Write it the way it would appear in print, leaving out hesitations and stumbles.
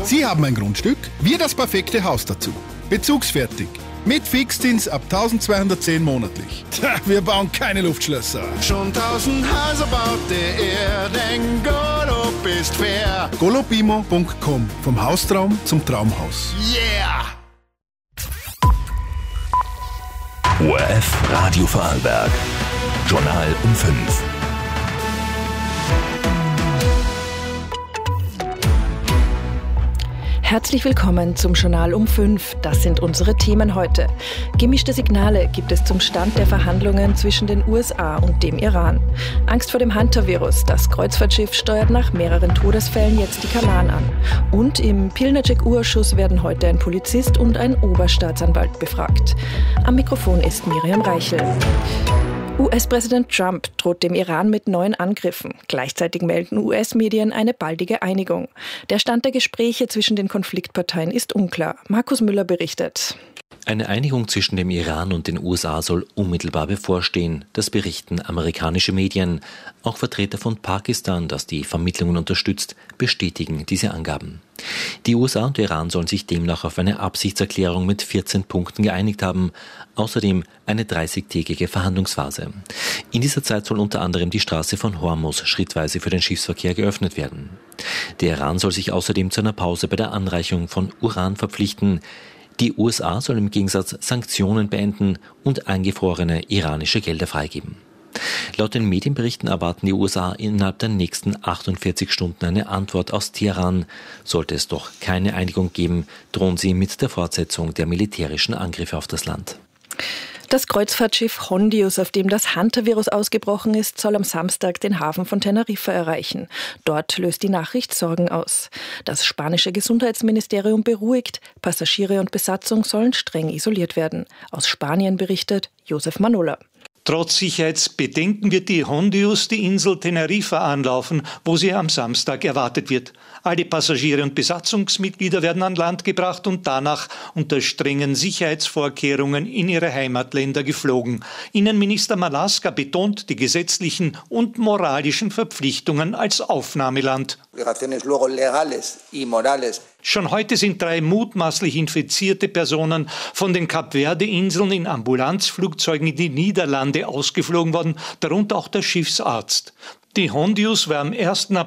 Sie haben ein Grundstück, wir das perfekte Haus dazu. Bezugsfertig. Mit Fixzins ab 1210 monatlich. Tja, wir bauen keine Luftschlösser. Schon 1000 Häuser baut er, denn Golub ist fair. golubimo.com. Vom Haustraum zum Traumhaus. Yeah! ORF Radio Vorarlberg. Journal um 5. Herzlich willkommen zum Journal um 5. Das sind unsere Themen heute. Gemischte Signale gibt es zum Stand der Verhandlungen zwischen den USA und dem Iran. Angst vor dem Hunter-Virus. Das Kreuzfahrtschiff steuert nach mehreren Todesfällen jetzt die Kanaren an. Und im Pilnacek-U-Ausschuss werden heute ein Polizist und ein Oberstaatsanwalt befragt. Am Mikrofon ist Miriam Reichel. US-Präsident Trump droht dem Iran mit neuen Angriffen. Gleichzeitig melden US-Medien eine baldige Einigung. Der Stand der Gespräche zwischen den Konfliktparteien ist unklar. Markus Müller berichtet. Eine Einigung zwischen dem Iran und den USA soll unmittelbar bevorstehen. Das berichten amerikanische Medien. Auch Vertreter von Pakistan, das die Vermittlungen unterstützt, bestätigen diese Angaben. Die USA und der Iran sollen sich demnach auf eine Absichtserklärung mit 14 Punkten geeinigt haben. Außerdem eine 30-tägige Verhandlungsphase. In dieser Zeit soll unter anderem die Straße von Hormuz schrittweise für den Schiffsverkehr geöffnet werden. Der Iran soll sich außerdem zu einer Pause bei der Anreicherung von Uran verpflichten. Die USA sollen im Gegensatz Sanktionen beenden und eingefrorene iranische Gelder freigeben. Laut den Medienberichten erwarten die USA innerhalb der nächsten 48 Stunden eine Antwort aus Teheran. Sollte es doch keine Einigung geben, drohen sie mit der Fortsetzung der militärischen Angriffe auf das Land. Das Kreuzfahrtschiff Hondius, auf dem das Hunter-Virus ausgebrochen ist, soll am Samstag den Hafen von Teneriffa erreichen. Dort löst die Nachricht Sorgen aus. Das spanische Gesundheitsministerium beruhigt, Passagiere und Besatzung sollen streng isoliert werden. Aus Spanien berichtet Josef Manola. Trotz Sicherheitsbedenken wird die Hondius die Insel Teneriffa anlaufen, wo sie am Samstag erwartet wird. Alle Passagiere und Besatzungsmitglieder werden an Land gebracht und danach unter strengen Sicherheitsvorkehrungen in ihre Heimatländer geflogen. Innenminister Marlaska betont die gesetzlichen und moralischen Verpflichtungen als Aufnahmeland. Schon heute sind 3 mutmaßlich infizierte Personen von den Kap-Verde-Inseln in Ambulanzflugzeugen in die Niederlande ausgeflogen worden, darunter auch der Schiffsarzt. Die Hondius war am 1.